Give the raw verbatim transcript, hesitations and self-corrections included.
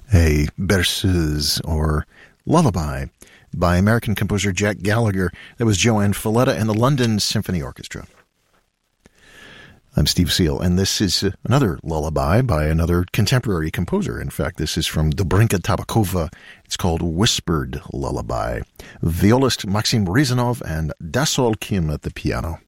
a berceuse or lullaby by American composer Jack Gallagher. That was Joanne Falletta and the London Symphony Orchestra. I'm Steve Seal, and this is another lullaby by another contemporary composer. In fact, this is from Dobrinka Tabakova. It's called Whispered Lullaby. Violist Maxim Rizanov and Dasol Kim at the piano.